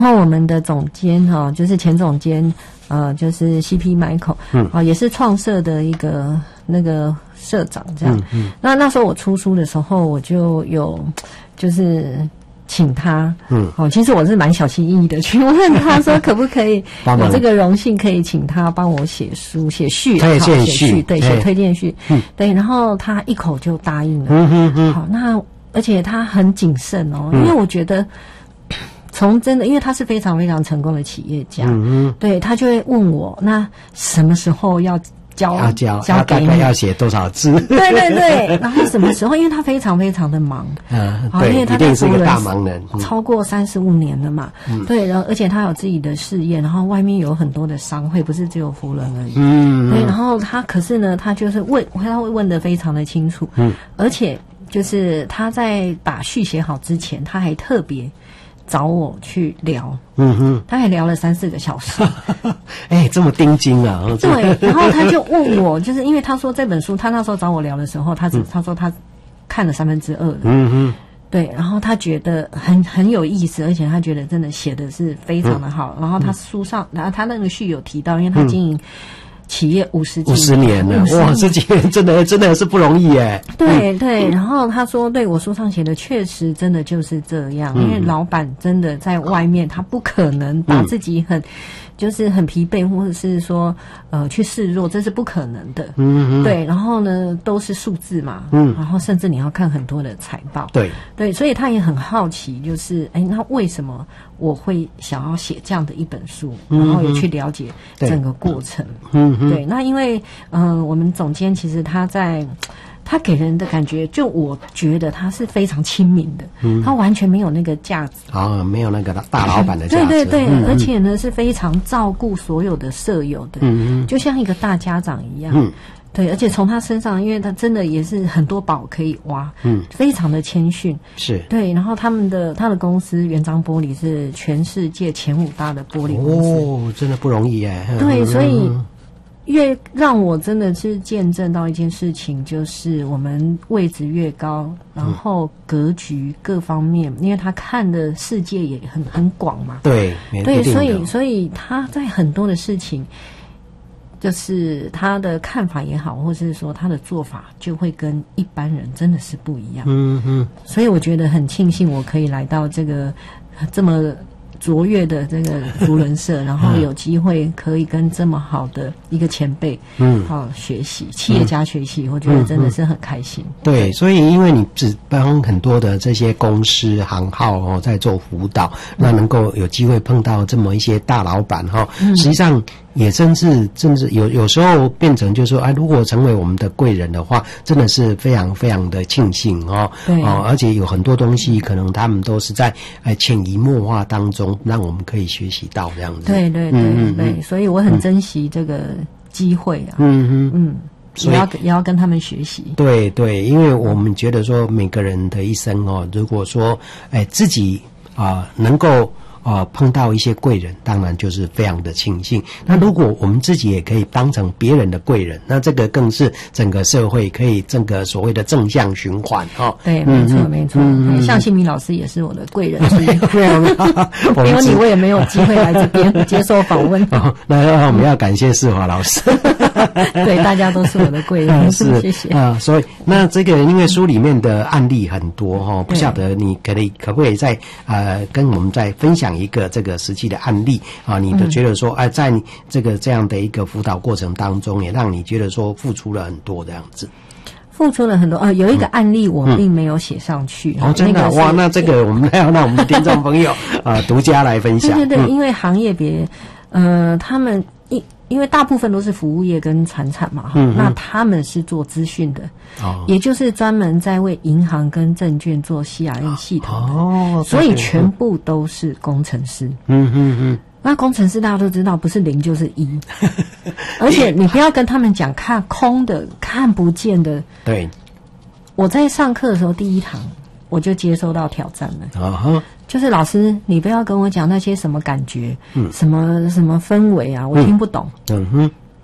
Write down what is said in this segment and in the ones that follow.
然后我们的总监就是前总监就是 CP Michael，也是创社的一个那个社长这样。那时候我出书的时候，我就有就是请他，其实我是蛮小心翼翼的去问他说可不可以有这个荣幸可以请他帮我写书写序， 推荐序， 对，写推荐序，对，然后他一口就答应了。好，那而且他很谨慎因为我觉得。因为他是非常非常成功的企业家，对，他就会问我，那什么时候要交给你？ 要写多少字？ 对对对，然后什么时候？因为他非常非常的忙， 对， 因为他一定是一个大忙人， 超过35年了嘛，对，然后而且他有自己的事业，然后外面有很多的商会，不是只有福伦而已，对，然后可是呢，他就是他会问得非常的清楚，而且就是他在把序写好之前，他还特别找我去聊，他还聊了3-4个小时， 这么盯紧啊！ 对，然后他就问我，就是因为他说这本书，他那时候找我聊的时候，他说他看了2/3了，对，然后他觉得很有意思，而且他觉得真的写的是非常的好，然后他书上，然后他那个序有提到，因为他经营企业50 年了，哇，这几年真的是不容易耶。 对对，然后他说，对，我书上写的确实真的就是这样，因为老板真的在外面，他不可能把自己就是很疲惫，或者是说去示弱，这是不可能的。对，然后呢都是数字嘛，然后甚至你要看很多的财报。对，所以他也很好奇，就是那为什么我会想要写这样的一本书，然后也去了解整个过程。对，那因为我们总监其实他给人的感觉，就我觉得他是非常亲民的，他完全没有那个架子没有那个大老板的架子， 对，而且呢是非常照顾所有的舍友的，就像一个大家长一样，对，而且从他身上，因为他真的也是很多宝可以挖，非常的谦逊， 是对， 然后他的公司原章玻璃是全世界前5大的玻璃公司， 真的不容易耶， 对，所以。越让我真的是见证到一件事情，就是我们位置越高，然后格局各方面，因为他看的世界也很广嘛。对，所以他在很多的事情，就是他的看法也好，或是说他的做法，就会跟一般人真的是不一样。所以我觉得很庆幸我可以来到这个这么卓越的这个福伦社，然后有机会可以跟这么好的一个前辈学习企业家学习，我觉得真的是很开心。对， 所以因为你只帮很多的这些公司行号在做辅导，那能够有机会碰到这么一些大老板实际上也真是有时候变成就是说如果成为我们的贵人的话，真的是非常非常的庆幸而且有很多东西可能他们都是在潜移默化当中让我们可以学习到这样子。 对，所以我很珍惜这个机会啊。也要跟他们学习。 对，因为我们觉得说每个人的一生如果说自己能够碰到一些贵人，当然就是非常的庆幸。那如果我们自己也可以当成别人的贵人，那这个更是整个社会可以整个所谓的正向循环对，没错。像新民老师也是我的贵人之一，没有你我也没有机会来这边接受访问。 那我们要感谢世华老师。 对，大家都是我的贵人，谢谢所以那这个因为书里面的案例很多不晓得你可不可以再跟我们再分享一个这个实际的案例你都觉得说在这样的一个辅导过程当中，也让你觉得说付出了很多这样子。 付出了很多有一个案例我并没有写上去真的哇，那这个我们要让我们的听众朋友独家来分享。 对，因为行业别他们因为大部分都是服务业跟传产嘛那他们是做资讯的也就是专门在为银行跟证券做 CRM 系统的所以全部都是工程师。那工程师大家都知道不是0就是1而且你不要跟他们讲看空的看不见的。对，我在上课的时候第一堂我就接受到挑战了就是老师你不要跟我讲那些什么感觉什么氛围啊我听不懂。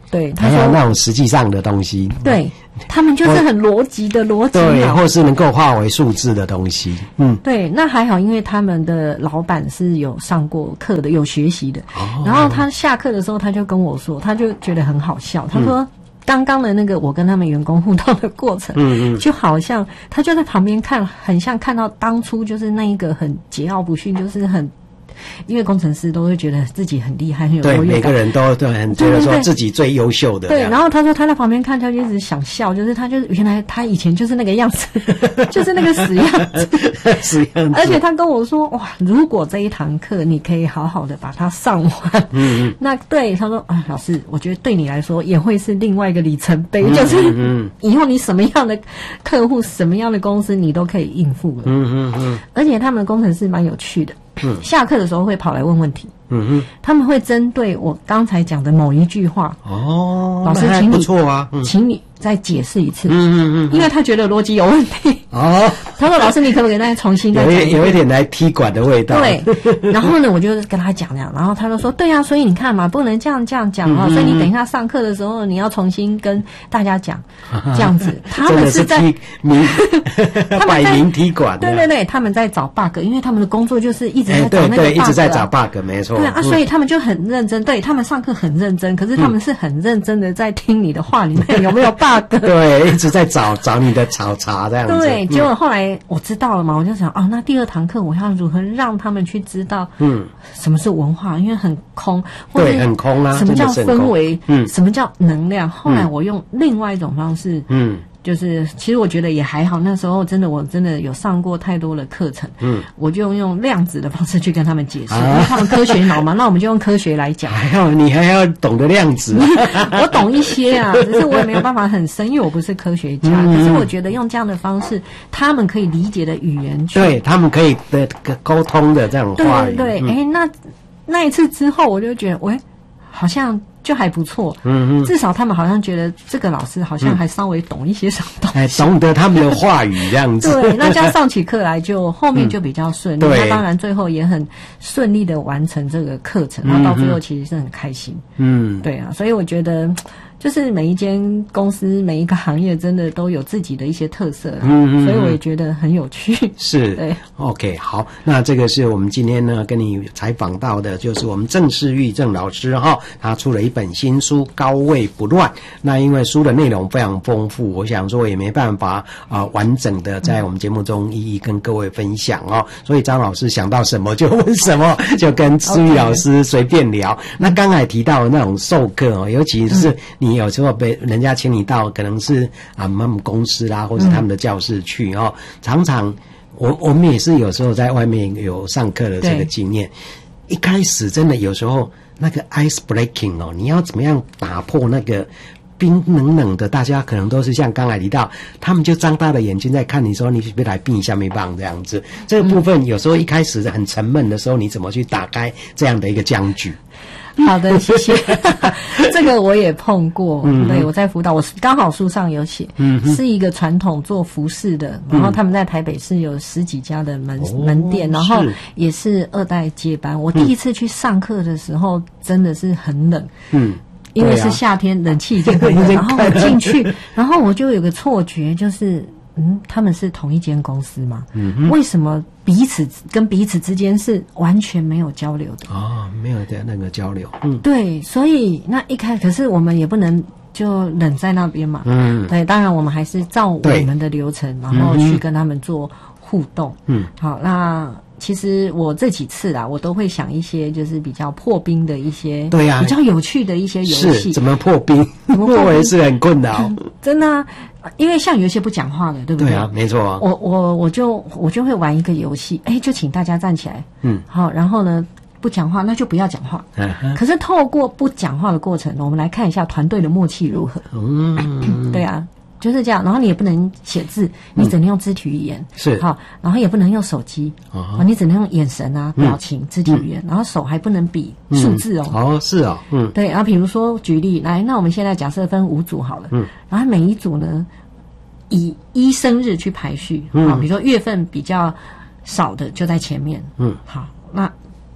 对，他说还有那种实际上的东西， 对，他们就是很逻辑的逻辑对， 脑， 或是能够化为数字的东西， 对，那还好，因为他们的老板是有上过课的，有学习的。然后他下课的时候，他就跟我说，他就觉得很好笑，他说。刚刚的那个我跟他们员工互动的过程，就好像他就在旁边看，很像看到当初就是那一个很桀骜不驯，就是很。因为工程师都会觉得自己很厉害，很有优越感， 对，每个人都很觉得说自己最优秀的。 对，然后他说他在旁边看，他就一直想笑，就是他就是原来他以前就是那个样子，就是那个死样子， 死样子。 而且他跟我说，哇，如果这一堂课你可以好好的把它上完，那对他说啊，老师，我觉得对你来说也会是另外一个里程碑，就是以后你什么样的客户、什么样的公司你都可以应付了。而且他们的工程师蛮有趣的。下课的时候会跑来问问题，他们会针对我刚才讲的某一句话，老师，请你不错啊， 请你再解释一次，因为他觉得逻辑有问题。他说老师，你可不可以再重新再讲一遍？ 有一点来踢馆的味道。 对，然后呢，我就跟他讲这样，然后他就说，对啊，所以你看嘛，不能这样讲啊，所以你等一下上课的时候，你要重新跟大家讲，这样子。他们是在摆明踢馆。 对，他们在找 bug， 因为他们的工作就是一直在找那个 bug， 一直在找 bug， 没错。 对啊，所以他们就很认真，对他们上课很认真，可是他们是很认真的在听你的话里面有没有 bug。 对，一直在找你的考察这样子。 对，结果后来我知道了嘛，我就想那第二堂课我要如何让他们去知道，什么是文化，因为很空， 对，很空啊。 什么叫氛围？什么叫能量？后来我用另外一种方式，就是其实我觉得也还好，那时候我真的有上过太多的课程，我就用量子的方式去跟他们解释，因为他们科学脑嘛，那我们就用科学来讲。 你还要懂得量子。 我懂一些啊，只是我也没有办法很深，因为我不是科学家。可是我觉得用这样的方式，他们可以理解的语言去， 对他们可以的沟通的这种话语。 对，那一次之后，我就觉得，好像就还不错，至少他们好像觉得这个老师好像还稍微懂一些什么东西， 懂得他们的话语这样子。 对，那这样上起课来就后面就比较顺利。那当然最后也很顺利的完成这个课程，然后到最后其实是很开心。对啊，所以我觉得就是每一间公司每一个行业真的都有自己的一些特色，所以我也觉得很有趣。 是， 对 ，OK， 好，那这个是我们今天呢跟你采访到的，就是我们郑世玉郑老师他出了一本新书《高位不乱》。那因为书的内容非常丰富，我想说也没办法完整的在我们节目中一一跟各位分享所以张老师想到什么就问什么，就跟世玉老师随便聊。那刚才提到的那种授课尤其是你有时候被人家请你到可能是他们公司啦，或是他们的教室去常常我们也是有时候在外面有上课的这个经验。一开始真的有时候那个 ice breaking 你要怎么样打破那个冰冷冷的，大家可能都是像刚才提到，他们就张大了眼睛在看你说你别来冰一下没棒这样子。这个部分有时候一开始很沉闷的时候，你怎么去打开这样的一个僵局？ 好的，谢谢。这个我也碰过，对，我在辅导，我刚好书上有写，是一个传统做服饰的，然后他们在台北市有10几家的门店，然后也是2代接班。我第一次去上课的时候，真的是很冷，因为是夏天，冷气已经很冷，然后我进去，然后我就有个错觉，就是他们是同一间公司吗？为什么彼此跟彼此之间是完全没有交流的？ 没有的那个交流。 对，所以那一开始，可是我们也不能就冷在那边嘛。对，当然我们还是照我们的流程，然后去跟他们做互动。好，那其实我这几次我都会想一些就是比较破冰的一些，对啊，比较有趣的一些游戏。 是怎么破冰？破也是很困难真的因为像有一些不讲话的，对不对？ 对啊，没错啊。 我就会玩一个游戏，就请大家站起来，好，然后呢不讲话，那就不要讲话。可是透过不讲话的过程，我们来看一下团队的默契如何。对啊。就是这样，然后你也不能写字，你只能用肢体语言，是好，然后也不能用手机，你只能用眼神表情、肢体语言，然后手还不能比数字是对，然后比如说举例来，那我们现在假设分5组好了，然后每一组呢以1生日去排序，比如说月份比较少的就在前面，好，那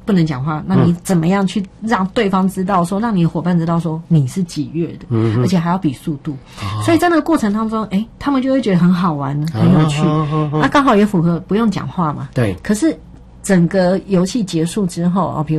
不能讲话，那你怎么样去让对方知道说，让你的伙伴知道说你是几月的，而且还要比速度，所以在那个过程当中，他们就会觉得很好玩，很有趣，那刚好也符合不用讲话嘛， 对， 可是整个游戏结束之后比如